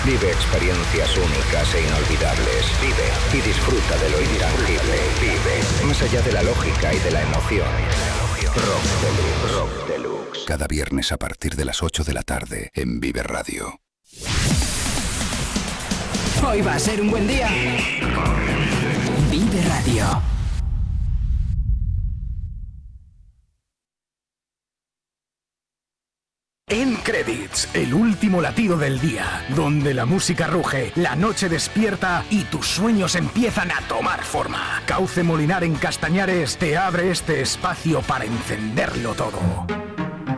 Vive experiencias únicas e inolvidables. Vive y disfruta de lo intangible. Vive más allá de la lógica y de la emoción. Rock Deluxe. Rock Deluxe. Cada viernes a partir de las 8 de la tarde en Vive Radio. Hoy va a ser un buen día. Vive Radio. En Credits, el último latido del día, donde la música ruge, la noche despierta y tus sueños empiezan a tomar forma. Cauce Molinar en Castañares te abre este espacio para encenderlo todo.